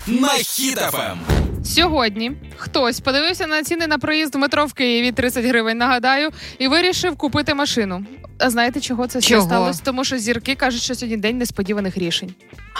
на Хіт FM. Сьогодні хтось подивився на ціни на проїзд в метро в Києві, 30 гривень, нагадаю, і вирішив купити машину. А знаєте, чого це все сталося? Тому що зірки кажуть, що сьогодні день несподіваних рішень.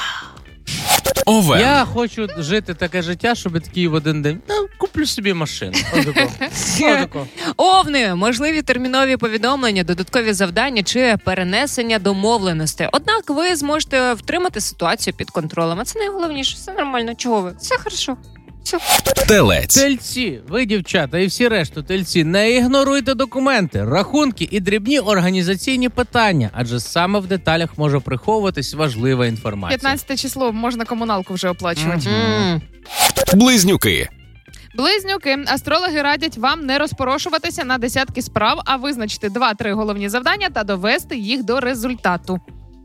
Овен. Я хочу жити таке життя, щоб такий в один день, куплю собі машину. Отако. Овни, можливі термінові повідомлення, додаткові завдання чи перенесення домовленостей. Однак ви зможете втримати ситуацію під контролем. А це найголовніше. Все нормально. Чого ви? Все хорошо. Все. Телець. Тельці, ви, дівчата, і всі решту тельці, не ігноруйте документи, рахунки і дрібні організаційні питання, адже саме в деталях може приховуватись важлива інформація. 15 число, можна комуналку вже оплачувати. Близнюки. Близнюки. Астрологи радять вам не розпорошуватися на десятки справ, а визначити 2-3 головні завдання та довести їх до результату.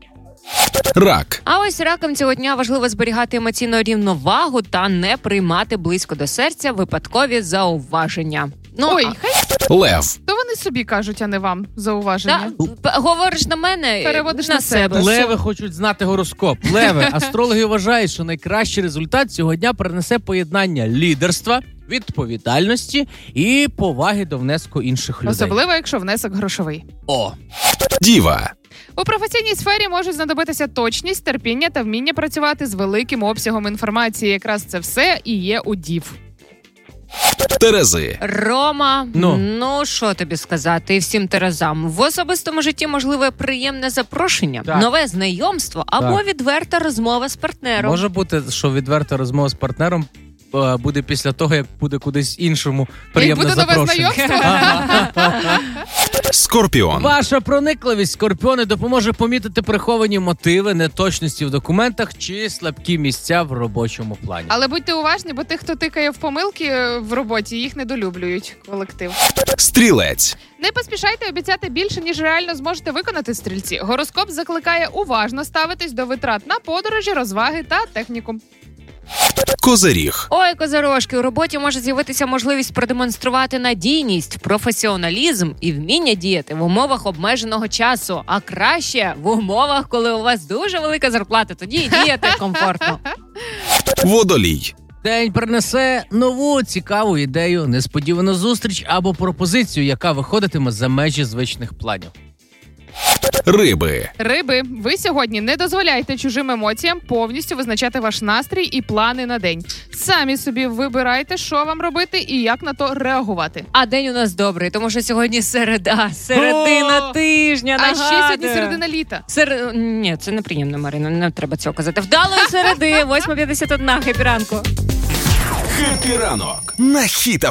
Рак. А ось ракам цього дня важливо зберігати емоційну рівновагу та не приймати близько до серця випадкові зауваження. Ой, хай Лев. то вони собі кажуть, а не вам зауваження. Говориш на мене, переводиш на себе. Леви хочуть знати гороскоп. Леви, астрологи вважають, що найкращий результат цього дня принесе поєднання лідерства, відповідальності і поваги до внеску інших людей. Особливо, якщо внесок грошовий. Діва. У професійній сфері можуть знадобитися точність, терпіння та вміння працювати з великим обсягом інформації. Якраз це все і є у дів. Терези. Рома, що тобі сказати і всім терезам. В особистому житті можливе приємне запрошення, нове знайомство або відверта розмова з партнером. Може бути, що відверта розмова з партнером буде після того, як буде кудись іншому приємне запрошення. Буде нове знайомство? Скорпіон. Ваша проникливість, скорпіони, допоможе помітити приховані мотиви, неточності в документах чи слабкі місця в робочому плані. Але будьте уважні, бо тих, хто тикає в помилки в роботі, їх недолюблюють колектив. Стрілець. Не поспішайте обіцяти більше, ніж реально зможете виконати, стрільці. Гороскоп закликає уважно ставитись до витрат на подорожі, розваги та техніку. Козиріг. Ой, козирожки, у роботі може з'явитися можливість продемонструвати надійність, професіоналізм і вміння діяти в умовах обмеженого часу. А краще в умовах, коли у вас дуже велика зарплата, тоді і діяти комфортно. Водолій. День принесе нову цікаву ідею, несподівану зустріч або пропозицію, яка виходитиме за межі звичних планів. Риби. Риби, ви сьогодні не дозволяйте чужим емоціям повністю визначати ваш настрій і плани на день. Самі собі вибирайте, що вам робити і як на то реагувати. А день у нас добрий, тому що сьогодні середина тижня. А ще сьогодні середина літа. Ні, це неприємно, Марина, не треба цього казати. Вдалої середи, 8:51, хеппі ранку. Хеппі ранок на Хіт FM.